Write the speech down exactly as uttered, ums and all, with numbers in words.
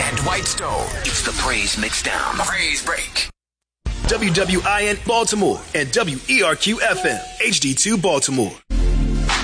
and Dwight Stone. It's the Praise Mixdown. Praise Break. W W I N Baltimore and W E R Q F M, H D two Baltimore.